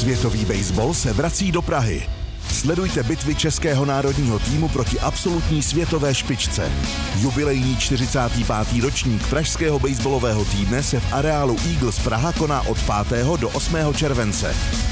Světový baseball se vrací do Prahy. Sledujte bitvy českého národního týmu proti absolutní světové špičce. Jubilejní 45. ročník pražského baseballového týdne se v areálu Eagles Praha koná od 5. do 8. července.